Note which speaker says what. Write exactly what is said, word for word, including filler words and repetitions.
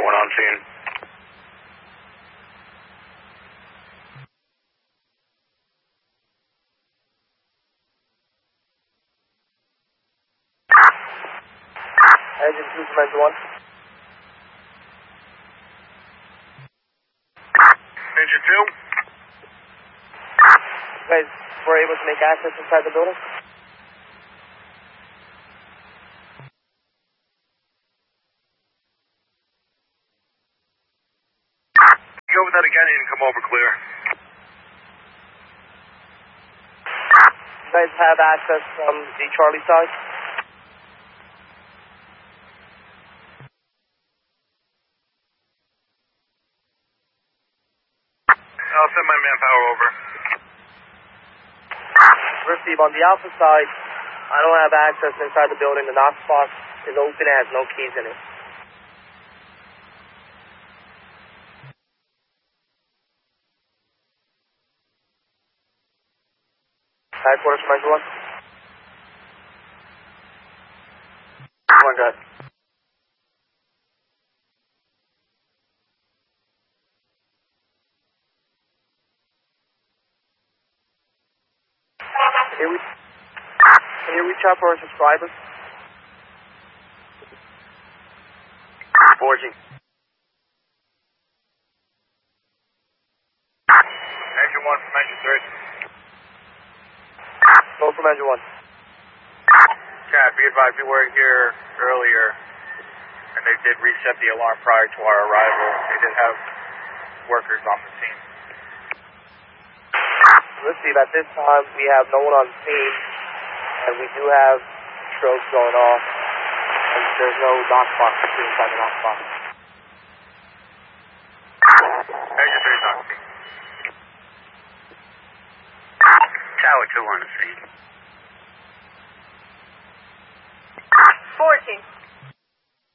Speaker 1: one on scene.
Speaker 2: Engine two, Commander one.
Speaker 1: Engine two?
Speaker 2: You guys were able to make access inside the building?
Speaker 1: Go over that again, you can come over clear.
Speaker 2: You guys have access from the Charlie side?
Speaker 1: I'll send my manpower over.
Speaker 2: Receive on the Alpha side, I don't have access inside the building. The Knox box is open and has no keys in it. Headquarters, Commander one. One, go ahead. Can you, can you reach out for our subscribers?
Speaker 1: Forging. Engine one from engine three.
Speaker 2: Go from engine one.
Speaker 1: Cat, be advised we were here earlier, and they did reset the alarm prior to our arrival. They did have workers on the scene.
Speaker 2: Receive, at this time, we have no one on scene, and we do have strobes going off, and there's no knock box inside the knock box.
Speaker 1: Engine three is on scene. Tower two on the scene.
Speaker 3: fourteen.